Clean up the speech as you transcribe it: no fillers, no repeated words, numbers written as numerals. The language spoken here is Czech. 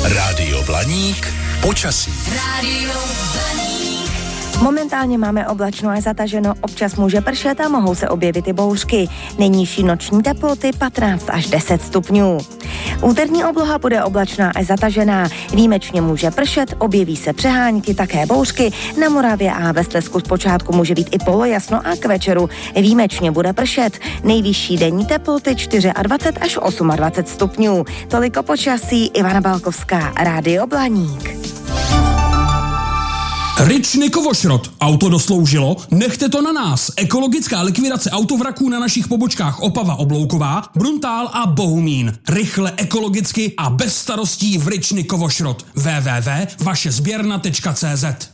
Rádio Blaník počasí. Rádio Blaník. Momentálně máme oblačno a zataženo, občas může pršet a mohou se objevit i bouřky. Nejnižší noční teploty 15 až 10 stupňů. Úterní obloha bude oblačná až zatažená. Výjimečně může pršet, objeví se přehánky, také bouřky. Na Moravě a ve Slezsku zpočátku může být i polojasno a k večeru výjimečně bude pršet. Nejvyšší denní teploty 24 až 28 stupňů. Toliko počasí, Ivana Balkovská, Rádio Blaník. Ryčny Kovošrot. Auto dosloužilo? Nechte to na nás. Ekologická likvidace autovraků na našich pobočkách Opava Oblouková, Bruntál a Bohumín. Rychle, ekologicky a bez starostí v Ryčny Kovošrot. www.vašezběrna.cz